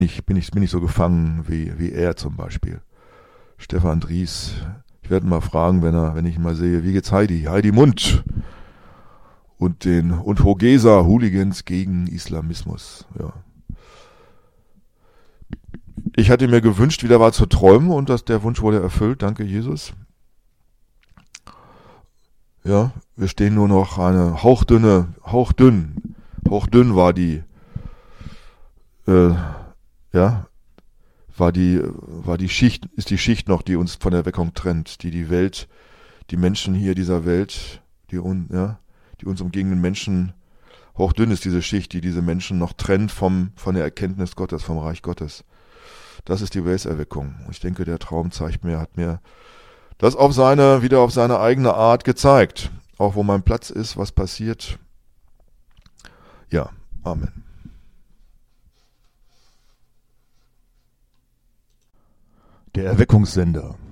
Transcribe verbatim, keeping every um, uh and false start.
Ich bin nicht, bin nicht so gefangen wie, wie er zum Beispiel. Stefan Dries. Ich werde ihn mal fragen, wenn er, wenn ich ihn mal sehe, wie geht's Heidi? Heidi Mund. Und den, und Hogesa, Hooligans gegen Islamismus. Ja. Ich hatte mir gewünscht, wieder war zu träumen und dass der Wunsch wurde erfüllt. Danke, Jesus. Ja, wir stehen nur noch eine hauchdünne, hauchdünn, hauchdünn war die, äh, ja, war die, war die Schicht, ist die Schicht noch, die uns von der Erweckung trennt, die die Welt, die Menschen hier dieser Welt, die, un, ja, die uns umgebenden Menschen, hauchdünn ist diese Schicht, die diese Menschen noch trennt vom, von der Erkenntnis Gottes, vom Reich Gottes. Das ist die Welserweckung. Ich denke, der Traum zeigt mir, hat mir das auf seine, wieder auf seine eigene Art gezeigt. Auch wo mein Platz ist, was passiert. Ja, Amen. Der Erweckungssender.